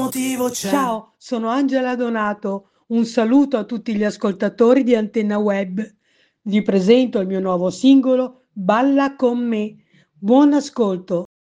motivo c'è. Ciao, sono Angela Donato. Un saluto a tutti gli ascoltatori di Antenna Web. Vi presento il mio nuovo singolo Balla con me. Buon ascolto.